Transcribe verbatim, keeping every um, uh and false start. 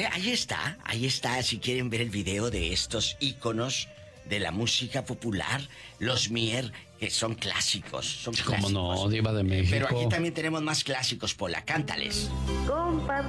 ahí está, ahí está, si quieren ver el video de estos íconos de la música popular, los Mier, que son clásicos, son Sí, clásicos. cómo no, Diva de México. Pero aquí también tenemos más clásicos, Pola, cántales. Compás